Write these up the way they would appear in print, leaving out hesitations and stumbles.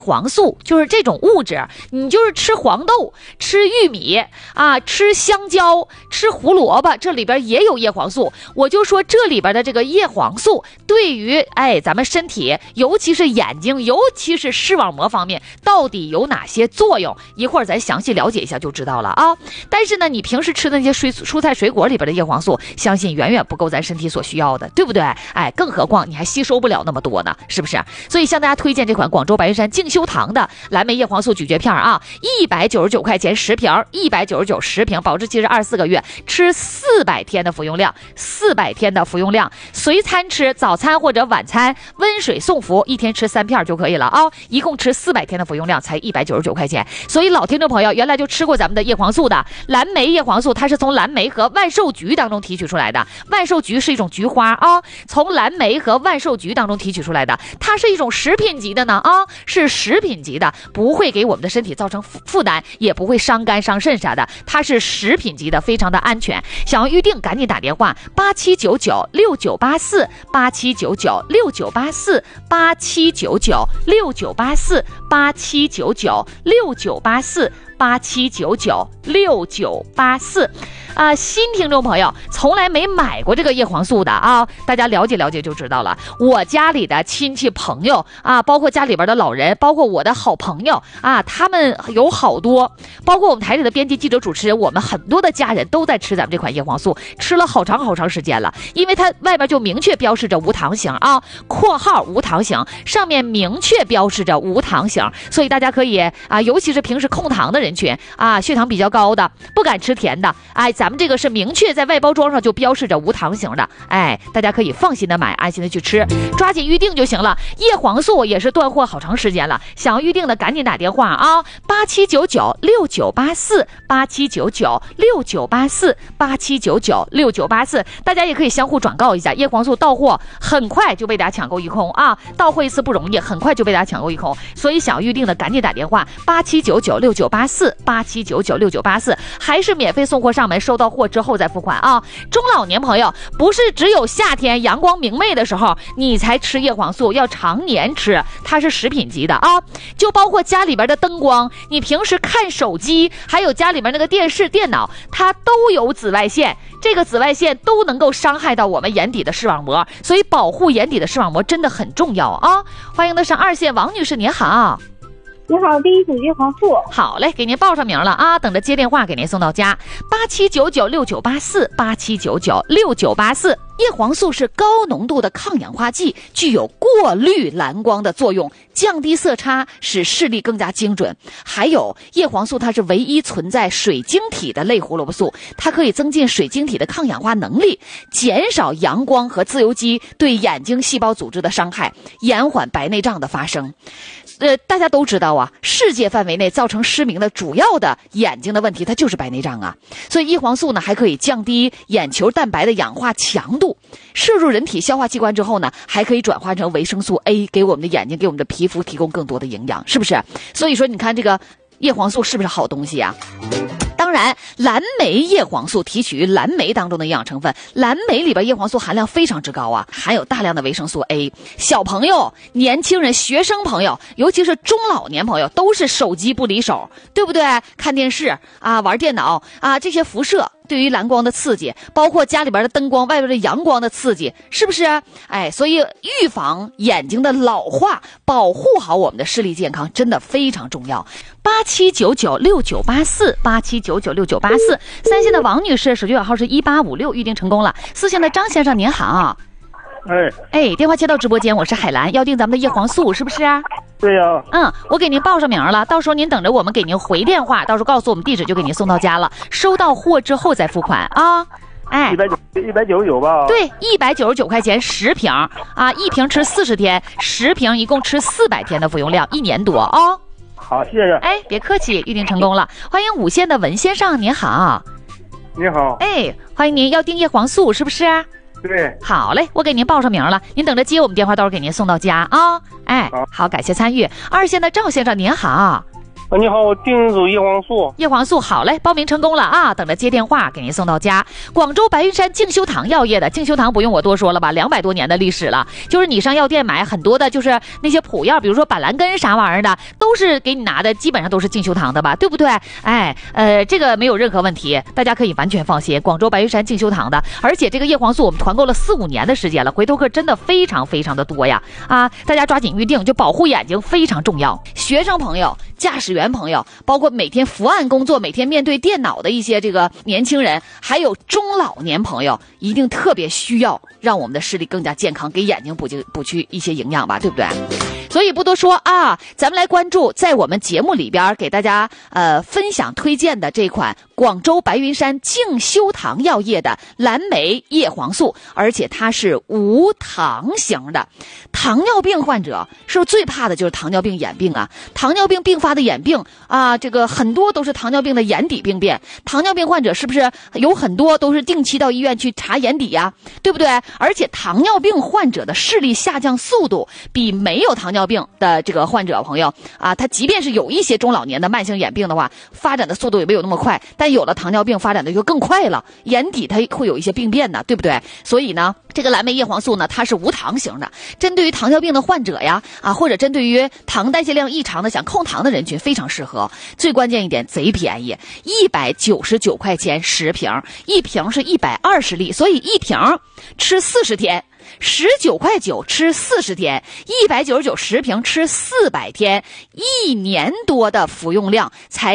黄素就是这种物质，你就是吃黄豆、吃玉米啊、吃香蕉、吃胡萝卜，这里边也有叶黄素。我就说这里边的这个叶黄素对于咱们身体，尤其是眼睛，尤其是视网膜方面，到底有哪些作用？一会儿咱详细了解一下就知道了啊。但是呢，你平时吃的那些蔬菜水果里边的叶黄素，相信远远不够咱身体所需要的，对不对？更何况你还吸收不了那么多呢，是不是？所以向大家推荐这款广州白云山净修堂的蓝莓叶黄素咀嚼片啊，199块钱10瓶，199瓶，保质期是24个月，吃400天的服用量，400天的服用量，随餐吃，早餐或者晚餐温水送服，一天吃3片就可以了啊，一共吃400天的服用量才199块钱。所以老听众朋友原来就吃过咱们的叶黄素的蓝莓叶黄素，它是从蓝莓和万寿菊当中提取出来的，万寿菊是一种菊花啊，从蓝莓和万寿菊当中提取出来的，它是一种食品级的呢啊，是食品级的，不会给我们的身体造成负担，也不会伤肝伤肾啥的，它是食品级的，非常的安全。想要预定赶紧打电话87996984，87996984，87996984，新听众朋友从来没买过这个叶黄素的啊，大家了解了解就知道了。我家里的亲戚朋友啊，包括家里边的老人，包括我的好朋友啊，他们有好多，包括我们台里的编辑记者主持人，我们很多的家人都在吃咱们这款叶黄素，吃了好长时间了，因为它外边就明确标示着无糖型啊，括号无糖型，上面明确标示着无糖型，所以大家可以尤其是平时控糖的人群啊，血糖比较高的，不敢吃甜的，咱们这个是明确在外包装上就标示着无糖型的，大家可以放心的买，安心的去吃，抓紧预定就行了。叶黄素也是断货好长时间了，想要预定的赶紧打电话啊，87996984，87996984，大家也可以相互转告一下，叶黄素到货很快就被大家抢购一空啊，到货一次不容易，很快就被大家抢购一空，所以想要预定的赶紧打电话87996984，87996984，还是免费送货上门，收到货之后再付款啊。中老年朋友不是只有夏天阳光明媚的时候你才吃叶黄素，要常年吃，它是食品级的啊，就包括家里边的灯光，你平时看手机，还有家里边那个电视电脑，它都有紫外线，这个紫外线都能够伤害到我们眼底的视网膜，所以保护眼底的视网膜真的很重要啊。欢迎的上二线王女士，您好。 你好，第一组叶黄素。 好嘞，给您报上名了啊，等着接电话给您送到家。87996984，87996984。叶黄素是高浓度的抗氧化剂，具有过滤蓝光的作用，降低色差，使视力更加精准。还有叶黄素它是唯一存在水晶体的类胡萝卜素，它可以增进水晶体的抗氧化能力，减少阳光和自由基对眼睛细胞组织的伤害，延缓白内障的发生。大家都知道啊，世界范围内造成失明的主要的眼睛的问题，它就是白内障啊。所以叶黄素呢，还可以降低眼球蛋白的氧化强度，摄入人体消化器官之后呢，还可以转化成维生素 A， 给我们的眼睛、给我们的皮肤提供更多的营养，是不是？所以说，你看这个叶黄素是不是好东西啊？当然，蓝莓叶黄素提取于蓝莓当中的营养成分，蓝莓里边叶黄素含量非常之高啊，含有大量的维生素 A。小朋友、年轻人、学生朋友，尤其是中老年朋友，都是手机不离手，对不对？看电视啊，玩电脑啊，这些辐射对于蓝光的刺激，包括家里边的灯光、外边的阳光的刺激，是不是？所以预防眼睛的老化，保护好我们的视力健康，真的非常重要。87996984，87996984。三线的王女士手机号是1856，预定成功了。四线的张先生您好。电话接到直播间，我是海兰，要订咱们的叶黄素是不是？ 对呀。 我给您报上名了，到时候您等着我们给您回电话，到时候告诉我们地址就给您送到家了，收到货之后再付款啊。 199吧？ 对，199块钱10瓶啊，一瓶吃40天，10瓶一共吃400天的服用量，1年多哦。 好，谢谢。 别客气，预定成功了。欢迎五线的文先生，您好。 你好。 欢迎您，要订叶黄素是不是？ 对。 好嘞，我给您报上名了，您等着接我们电话，到时候给您送到家啊。好，感谢参与。二线的赵先生您好。 你好，我订一组叶黄素。 叶黄素好嘞，报名成功了啊！等着接电话给您送到家。广州白云山静修堂药业的，静修堂不用我多说了吧，200多年的历史了。就是你上药店买很多的，就是那些普药，比如说板蓝根啥玩意儿的，都是给你拿的，基本上都是静修堂的吧，对不对？哎，这个没有任何问题，大家可以完全放心。广州白云山静修堂的，而且这个叶黄素我们团购了4、5年的时间了，回头客真的非常非常的多呀！啊，大家抓紧预定，就保护眼睛非常重要。学生朋友、驾驶员朋友，包括每天伏案工作、每天面对电脑的一些这个年轻人，还有中老年朋友，一定特别需要让我们的视力更加健康，给眼睛补去一些营养吧，对不对？所以不多说啊，咱们来关注在我们节目里边给大家分享推荐的这款广州白云山静修堂药业的蓝莓叶黄素，而且它是无糖型的。糖尿病患者是不是最怕的就是糖尿病眼病啊？糖尿病并发的眼病啊，这个很多都是糖尿病的眼底病变。糖尿病患者是不是有很多都是定期到医院去查眼底呀？对不对？而且糖尿病患者的视力下降速度比没有糖尿病的这个患者朋友啊，他即便是有一些中老年的慢性眼病的话，发展的速度也没有那么快，但有了糖尿病发展的就更快了，眼底它会有一些病变的，对不对？所以呢，这个蓝莓叶黄素呢，它是无糖型的，针对于糖尿病的患者呀，或者针对于糖代谢量异常的想控糖的人群非常适合。最关键一点，贼便宜，199块钱10瓶，一瓶是120粒，所以一瓶吃40天。19.9块吃40天，199 10瓶吃400天，1年多的服用量才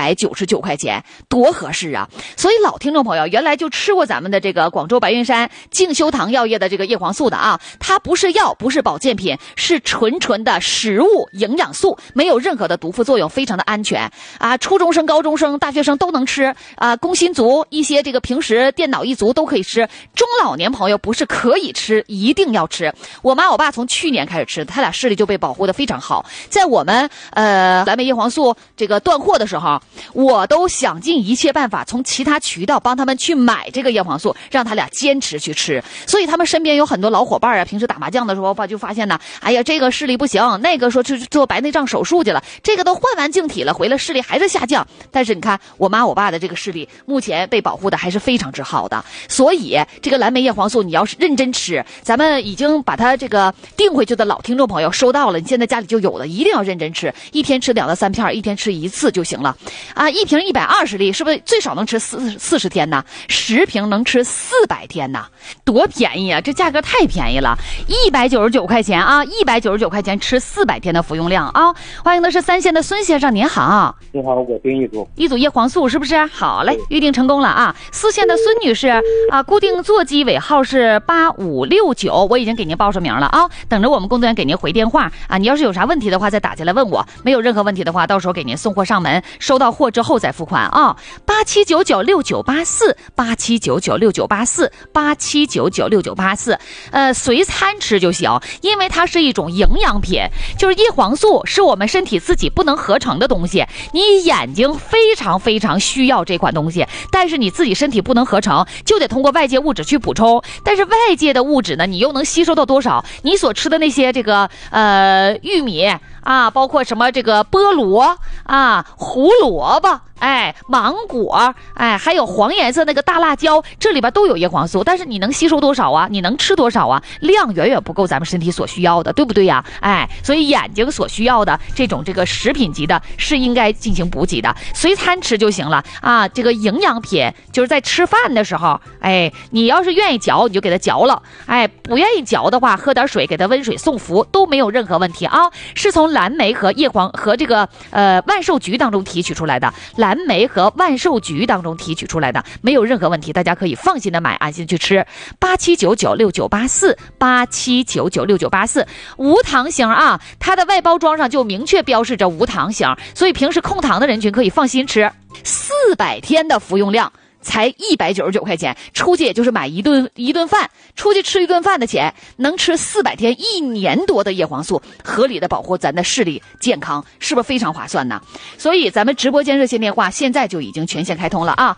199块钱，多合适啊！所以老听众朋友原来就吃过咱们的这个广州白云山静修堂药业的这个叶黄素的啊，它不是药，不是保健品，是纯的食物营养素，没有任何的毒副作用，非常的安全啊！初中生、高中生、大学生都能吃啊，工薪族一些这个平时电脑一族都可以吃，中老年朋友不是可以吃，一定要吃。我妈我爸从去年开始吃，他俩视力就被保护的非常好。在我们蓝莓叶黄素这个断货的时候，我都想尽一切办法从其他渠道帮他们去买这个叶黄素，让他俩坚持去吃。所以他们身边有很多老伙伴啊，平时打麻将的时候就发现呢，哎呀，这个视力不行，那个说去做白内障手术去了，这个都换完晶体了，回来视力还是下降。但是你看我妈我爸的这个视力目前被保护的还是非常之好的。所以这个蓝莓叶黄素你要是认真吃，咱们已经把它这个订回去的老听众朋友收到了，你现在家里就有了，一定要认真吃，一天吃2到3片，一天吃1次就行了啊！一瓶120粒，是不是最少能吃40天呢？10瓶能吃400天呢，多便宜啊！这价格太便宜了，199块钱啊，199块钱吃400天的服用量啊！欢迎的是3线的孙先生，您好。 你好，我订一组叶黄素是不是？好嘞，预定成功了啊！4线的孙女士啊，固定座机尾号是8569，我已经给您报上名了啊，等着我们工作人员给您回电话啊。你要是有啥问题的话再打进来问我，没有任何问题的话到时候给您送货上门，收到货之后再付款啊。87996984，87996984，87996984，随餐吃就行，因为它是一种营养品，就是叶黄素是我们身体自己不能合成的东西，你眼睛非常非常需要这款东西，但是你自己身体不能合成，就得通过外界物质去补充，但是外界的物质呢，你又能吸收到多少？你所吃的那些这个玉米啊，包括什么这个菠萝啊、胡萝卜，哎，芒果，哎，还有黄颜色那个大辣椒，这里边都有叶黄素，但是你能吸收多少啊？你能吃多少啊？量远远不够咱们身体所需要的，对不对呀？哎，所以眼睛所需要的这种这个食品级的是应该进行补给的，随餐吃就行了啊。这个营养品就是在吃饭的时候，哎，你要是愿意嚼你就给它嚼了，哎，不愿意嚼的话喝点水，给它温水送服都没有任何问题啊。是从蓝莓和叶黄和这个万寿菊当中提取出来的，蓝莓和万寿菊当中提取出来的，没有任何问题，大家可以放心的买，安心去吃。87996984，87996984，无糖型啊，它的外包装上就明确标示着无糖型，所以平时控糖的人群可以放心吃。400天的服用量才199块钱，出去也就是买一顿饭，出去吃一顿饭的钱，能吃400天，1年多的叶黄素，合理的保护咱的视力健康，是不是非常划算呢？所以咱们直播间热线电话现在就已经全线开通了啊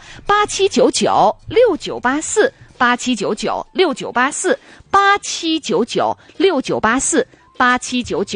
，87996984，87996984，87996984，87996984。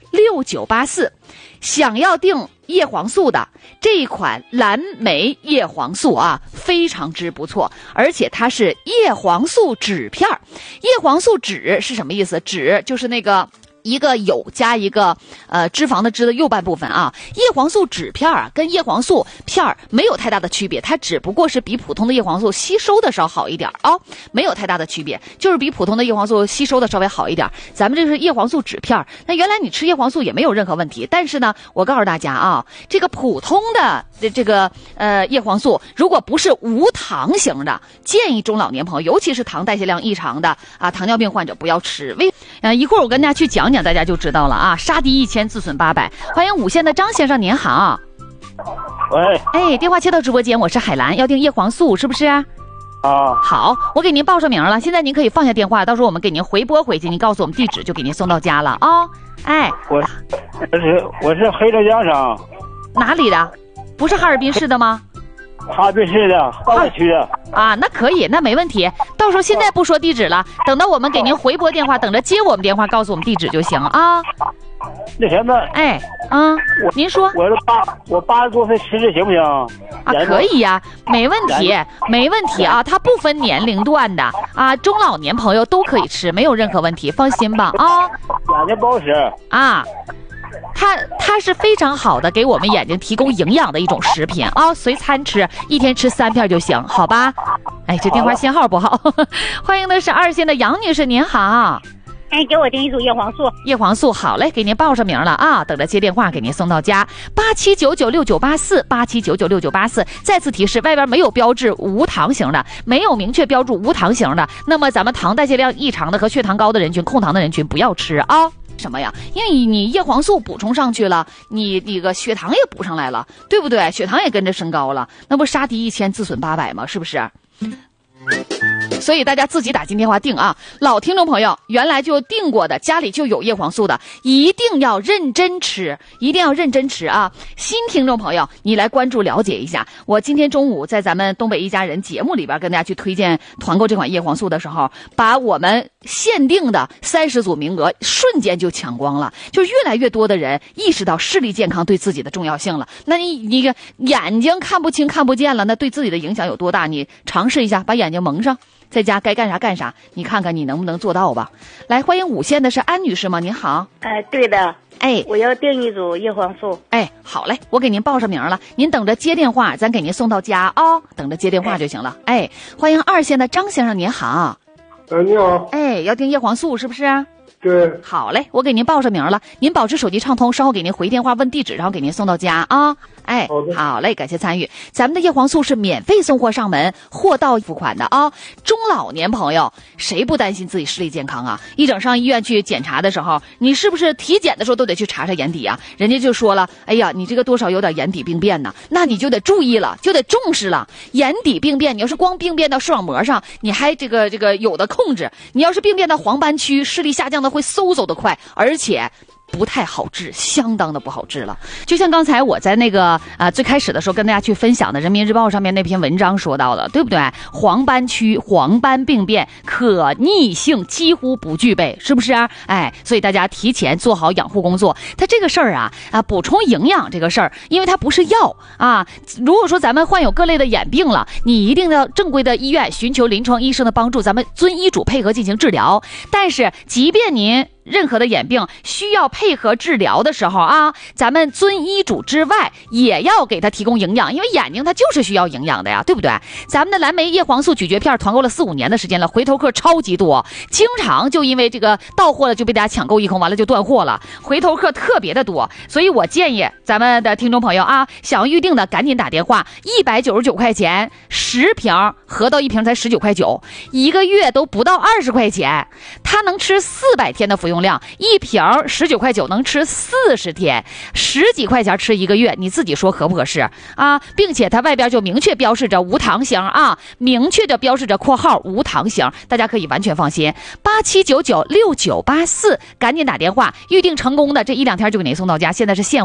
6984，想要订叶黄素的这一款蓝莓叶黄素啊，非常之不错，而且它是叶黄素酯片。叶黄素酯是什么意思？酯就是那个一个酉加一个脂肪的脂的右半部分啊。叶黄素酯片啊跟叶黄素片没有太大的区别，它只不过是比普通的叶黄素吸收的稍好一点啊，没有太大的区别，就是比普通的叶黄素吸收的稍微好一点。咱们这是叶黄素酯片，那原来你吃叶黄素也没有任何问题，但是呢，我告诉大家啊，这个普通的这个叶黄素如果不是无糖型的，建议中老年朋友，尤其是糖代谢量异常的啊，糖尿病患者不要吃。一会儿我跟大家去讲讲，大家就知道了啊。杀敌1000，自损800。欢迎5线的张先生，您好。 喂， 哎，电话接到直播间，我是海兰，要订叶黄素是不是？ 啊， 好，我给您报上名了，现在您可以放下电话，到时候我们给您回拨回去，您告诉我们地址，就给您送到家了啊。哎， 我是黑龙江省哪里的？不是哈尔滨市的吗？ 哈尔滨市的花海区的啊，那可以，那没问题。到时候现在不说地址了，等到我们给您回拨电话，等着接我们电话，告诉我们地址就行啊。 那什么， 哎，您说， 我80多岁吃这行不行？ 啊，可以呀，没问题，没问题啊，它不分年龄段的啊，中老年朋友都可以吃，没有任何问题，放心吧啊。 眼睛不好使啊。它是非常好的，给我们眼睛提供营养的一种食品啊，随餐吃，一天吃3片就行，好吧？哎，这电话信号不好。欢迎的是2线的杨女士，您好。 哎，给我订一组叶黄素。 叶黄素好嘞，给您报上名了啊，等着接电话给您送到家。87996984，87996984。再次提示，外边没有标志无糖型的，没有明确标注无糖型的，那么咱们糖代谢量异常的和血糖高的人群、控糖的人群不要吃啊。什么呀？因为你叶黄素补充上去了，你那个血糖也补上来了，对不对？血糖也跟着升高了，那不杀敌1000，自损800吗？是不是？所以大家自己打进电话订啊，老听众朋友原来就订过的，家里就有叶黄素的，一定要认真吃，一定要认真吃啊！新听众朋友，你来关注了解一下。我今天中午在咱们东北一家人节目里边跟大家去推荐团购这款叶黄素的时候，把我们限定的30组名额瞬间就抢光了，就越来越多的人意识到视力健康对自己的重要性了。那你个眼睛看不清看不见了，那对自己的影响有多大？你尝试一下，把眼睛蒙上，在家该干啥干啥，你看看你能不能做到吧。来，欢迎5线的是安女士吗？您好。 对的。 哎， 我要订一组叶黄素。 哎，好嘞，我给您报上名了，您等着接电话，咱给您送到家啊，等着接电话就行了。哎，欢迎2线的张先生，您好。 你好。 哎，要订叶黄素是不是啊？ 对。 好嘞，我给您报上名了，您保持手机畅通，稍后给您回电话问地址，然后给您送到家啊。哎，好嘞，感谢参与。咱们的叶黄素是免费送货上门，货到付款的啊。中老年朋友谁不担心自己视力健康啊？一整上医院去检查的时候，你是不是体检的时候都得去查查眼底啊？人家就说了，哎呀，你这个多少有点眼底病变呢，那你就得注意了，就得重视了。眼底病变，你要是光病变到视网膜上，你还这个有的控制；你要是病变到黄斑区，视力下降的会嗖的快，而且不太好治，相当的不好治了。就像刚才我在那个最开始的时候跟大家去分享的人民日报上面那篇文章说到的，对不对？黄斑区黄斑病变可逆性几乎不具备，是不是啊？哎，所以大家提前做好养护工作。它这个事儿啊补充营养这个事儿，因为它不是药啊。如果说咱们患有各类的眼病了，你一定要正规的医院寻求临床医生的帮助，咱们遵医嘱配合进行治疗。但是即便您任何的眼病需要配合治疗的时候啊，咱们遵医嘱之外也要给它提供营养，因为眼睛它就是需要营养的呀，对不对？咱们的蓝莓叶黄素咀嚼片团购了4-5年的时间了，回头客超级多，经常就因为这个到货了就被大家抢购一空，完了就断货了，回头客特别的多。所以我建议咱们的听众朋友啊，想要预定的赶紧打电话，199块钱10瓶，合到1瓶才19块9，一个月都不到20块钱，它能吃400天的服用量，一瓶19块9能吃40天，10几块钱吃一个月，你自己说合不合适啊？并且它外边就明确标示着无糖型啊，明确的标示着括号无糖型，大家可以完全放心。87996984，赶紧打电话预定成功的，这1-2天就给您送到家，现在是现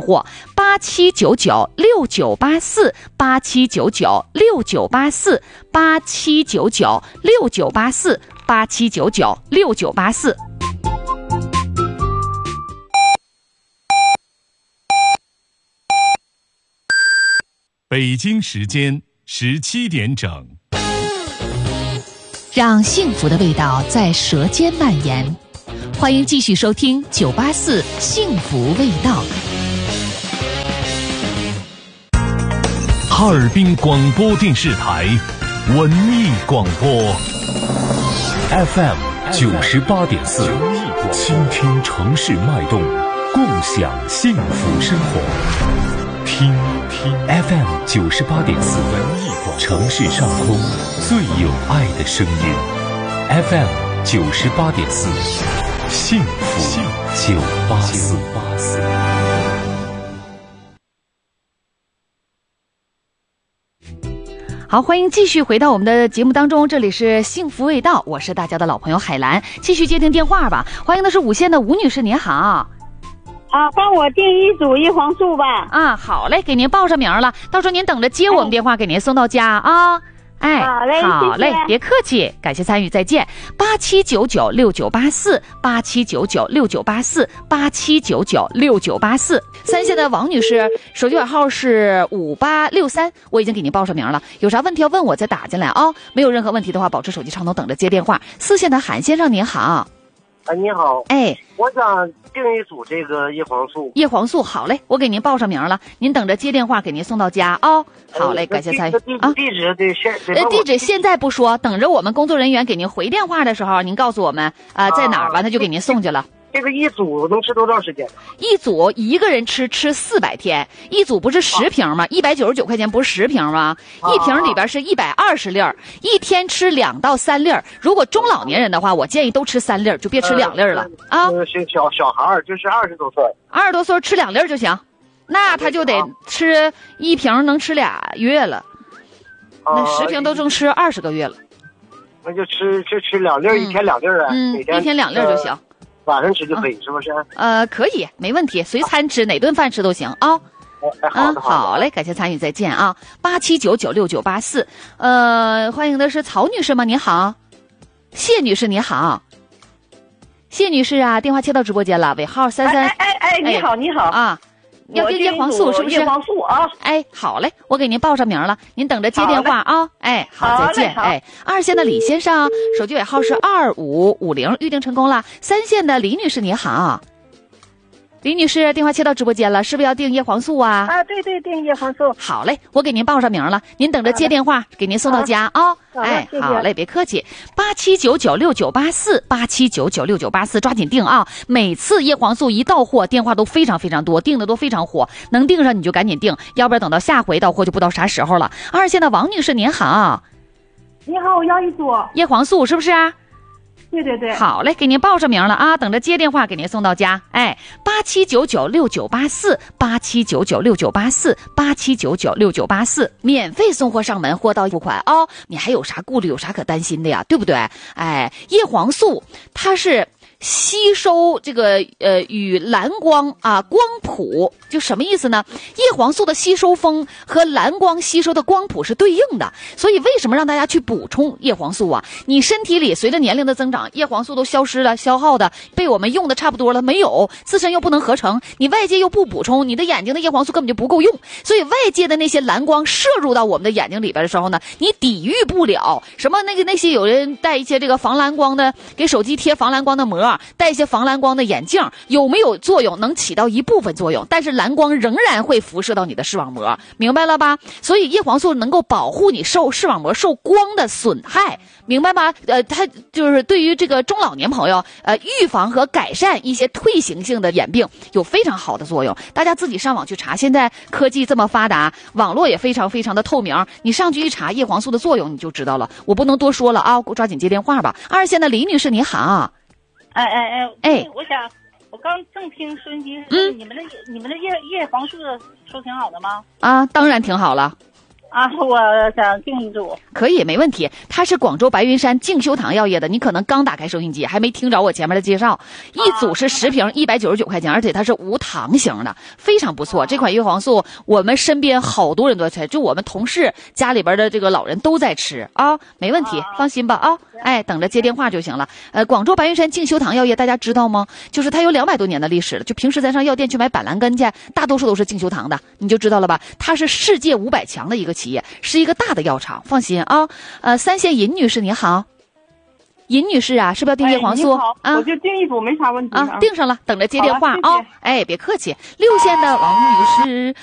货。87996984，87996984，87996984。 北京时间17点整。 让幸福的味道在舌尖蔓延。欢迎继续收听984幸福味道。 哈尔滨广播电视台文艺广播 FM 98.4，倾听城市脉动，共享幸福生活。听 FM 98.4，城市上空最有爱的声音。FM 98.4，幸福984。 好，欢迎继续回到我们的节目当中，这里是幸福味道，我是大家的老朋友海兰，继续接听电话吧。欢迎的是五线的吴女士，您好。 帮我订一组叶黄素吧。 好嘞，给您报上名了，到时候您等着接我们电话，给您送到家啊。 好嘞， 好嘞， 谢谢， 别客气，感谢参与，再见。87996984，87996984，87996984。三线的王女士，手机尾号是5863，我已经给您报上名了，有啥问题要问我再打进来啊。没有任何问题的话，保持手机畅通，等着接电话。四线的韩先生您好。 你好， 哎， 我想订一组这个叶黄素。 叶黄素，好嘞，我给您报上名了，您等着接电话，给您送到家啊。好嘞，感谢参与啊。 地址得地址现在不说，等着我们工作人员给您回电话的时候，您告诉我们在哪儿，完他就给您送去了。 这个一组能吃多长时间？ 一组一个人吃400天，一组不是10瓶吗？199块钱不是10瓶吗？一瓶里边是120粒儿，一天吃2到3粒儿。如果中老年人的话，我建议都吃3粒儿，就别吃2粒儿了啊。 小孩就是20多岁 ，20多岁吃2粒儿就行，那他就得吃一瓶能吃2月了，那10瓶都能吃20个月了。 那就吃2粒儿，一天2粒儿啊。 一天2粒儿就行。 晚上吃就可以，是不是？ 可以，没问题，随餐吃，哪顿饭吃都行啊。好嘞，感谢参与，再见啊。87996984，欢迎的是曹女士吗？你好，谢女士你好，谢女士啊，电话接到直播间了，尾号33。 你好，你好啊。 要订叶黄素是不是？ 叶黄素啊， 好嘞，我给您报上名了，您等着接电话啊。好，再见。二线的李先生，手机尾号是2550，预定成功了。三线的李女士，你好。李女士，电话接到直播间了，是不是要订叶黄素啊？ 对，订叶黄素。 好嘞，我给您报上名了，您等着接电话，给您送到家啊。好嘞，别客气。87996984，87996984，抓紧订啊！每次叶黄素一到货，电话都非常非常多，订的都非常火，能订上你就赶紧订，要不然等到下回到货就不知道啥时候了。二线的王女士您好。 你好，我要一组叶黄素，是不是啊？ 对， 好嘞，给您报上名了啊，等着接电话给您送到家。87996984，87996984，87996984，免费送货上门，货到付款哦。你还有啥顾虑，有啥可担心的呀？对不对？叶黄素它是吸收这个与蓝光光谱，就什么意思呢？叶黄素的吸收峰和蓝光吸收的光谱是对应的，所以为什么让大家去补充叶黄素啊？你身体里随着年龄的增长，叶黄素都消失了，消耗的被我们用的差不多了，没有，自身又不能合成，你外界又不补充，你的眼睛的叶黄素根本就不够用，所以外界的那些蓝光摄入到我们的眼睛里边的时候呢，你抵御不了。什么那些有人带一些这个防蓝光的，给手机贴防蓝光的膜，戴一些防蓝光的眼镜，有没有作用？能起到一部分作用，但是蓝光仍然会辐射到你的视网膜，明白了吧？所以叶黄素能够保护你受视网膜受光的损害，明白吗？它就是对于这个中老年朋友，预防和改善一些退行性的眼病有非常好的作用。大家自己上网去查，现在科技这么发达，网络也非常非常的透明，你上去一查叶黄素的作用你就知道了。我不能多说了啊，抓紧接电话吧。二线的李女士你好。 我想，我刚正听收音机，你们的叶黄素说挺好的吗？ 当然挺好了。 啊，我想订一组。 可以，没问题。它是广州白云山静修堂药业的，你可能刚打开收音机，还没听着我前面的介绍。一组是10瓶，199块钱，而且它是无糖型的，非常不错。这款叶黄素，我们身边好多人都在吃，就我们同事家里边的这个老人都在吃啊，没问题，放心吧啊。哎，等着接电话就行了。广州白云山静修堂药业大家知道吗？就是它有200多年的历史了，就平时咱上药店去买板蓝根去，大多数都是静修堂的，你就知道了吧？它是世界500强的一个企业，是一个大的药厂，放心啊。三线尹女士你好，尹女士啊，是不是要订叶黄素？ 啊，我就订一组没啥问题啊，订上了，等着接电话啊。哎，别客气。6线的王女士。